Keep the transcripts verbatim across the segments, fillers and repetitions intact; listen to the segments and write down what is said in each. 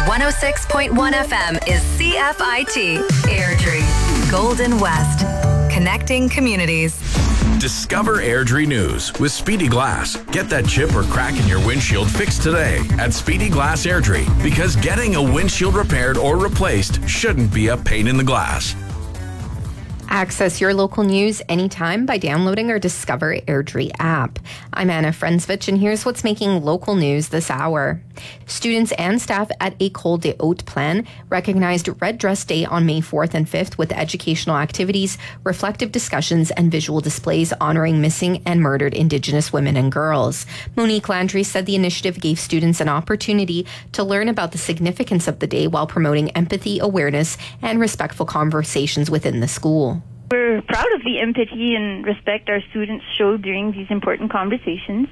one oh six point one F M is C F I T, Airdrie, Golden West, connecting communities. Discover Airdrie News with Speedy Glass. Get that chip or crack in your windshield fixed today at Speedy Glass Airdrie, because getting a windshield repaired or replaced shouldn't be a pain in the glass. Access your local news anytime by downloading our Discover Airdrie app. I'm Anna Frensvich, and here's what's making local news this hour. Students and staff at École des Hautes Plaines recognized Red Dress Day on May fourth and fifth with educational activities, reflective discussions, and visual displays honoring missing and murdered Indigenous women and girls. Monique Landry said the initiative gave students an opportunity to learn about the significance of the day while promoting empathy, awareness, and respectful conversations within the school. We're proud of the empathy and respect our students show during these important conversations,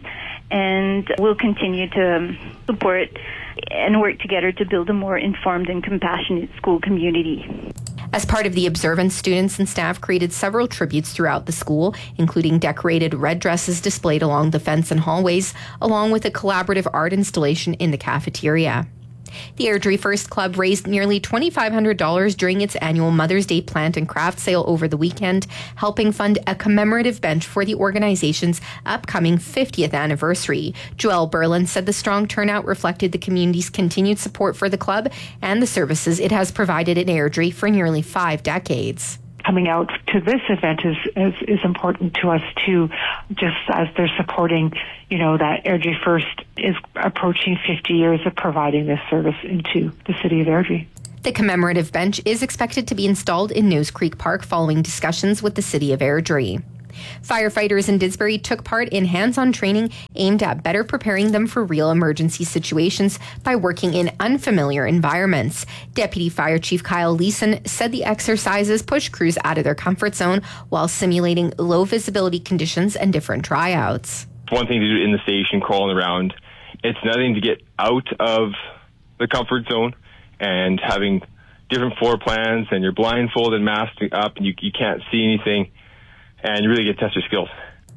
and we'll continue to support and work together to build a more informed and compassionate school community. As part of the observance, students and staff created several tributes throughout the school, including decorated red dresses displayed along the fence and hallways, along with a collaborative art installation in the cafeteria. The Airdrie First Club raised nearly twenty-five hundred dollars during its annual Mother's Day plant and craft sale over the weekend, helping fund a commemorative bench for the organization's upcoming fiftieth anniversary. Joelle Berlin said the strong turnout reflected the community's continued support for the club and the services it has provided in Airdrie for nearly five decades. Coming out to this event is, is, is important to us too, just as they're supporting, you know, that Airdrie First is approaching fifty years of providing this service into the city of Airdrie. The commemorative bench is expected to be installed in Nose Creek Park following discussions with the city of Airdrie. Firefighters in Didsbury took part in hands-on training aimed at better preparing them for real emergency situations by working in unfamiliar environments. Deputy Fire Chief Kyle Leeson said the exercises push crews out of their comfort zone while simulating low visibility conditions and different tryouts. One thing to do in the station, crawling around. It's nothing to get out of the comfort zone and having different floor plans, and you're blindfolded, masked up, and you, you can't see anything. And you really get to test your skills.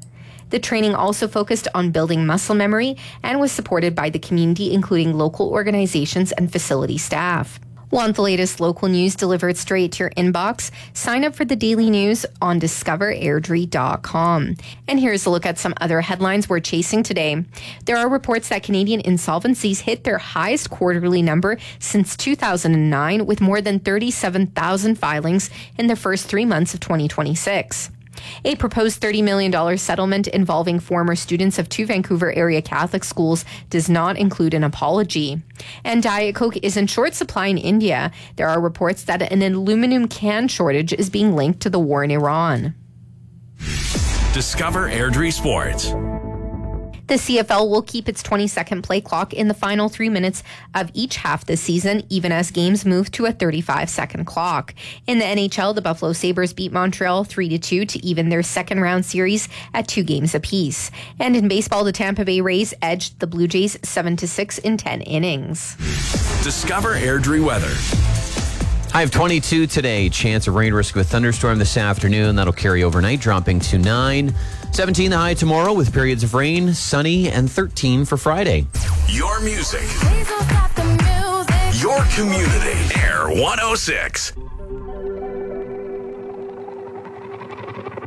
The training also focused on building muscle memory and was supported by the community, including local organizations and facility staff. Want the latest local news delivered straight to your inbox? Sign up for the daily news on discover airdrie dot com. And here's a look at some other headlines we're chasing today. There are reports that Canadian insolvencies hit their highest quarterly number since two thousand nine, with more than thirty-seven thousand filings in the first three months of twenty twenty-six. A proposed thirty million dollars settlement involving former students of two Vancouver area Catholic schools does not include an apology. And Diet Coke is in short supply in India. There are reports that an aluminum can shortage is being linked to the war in Iran. Discover Airdrie Sports. The C F L will keep its twenty-second play clock in the final three minutes of each half this season, even as games move to a thirty-five second clock. In the N H L, the Buffalo Sabres beat Montreal three to two to even their second round series at two games apiece. And in baseball, the Tampa Bay Rays edged the Blue Jays seven to six in ten innings. Discover Airdrie weather. High of twenty-two today. Chance of rain, risk of a thunderstorm this afternoon. That'll carry overnight, dropping to nine. seventeen the high tomorrow with periods of rain, sunny, and thirteen for Friday. Your music. Your community. Air one oh six.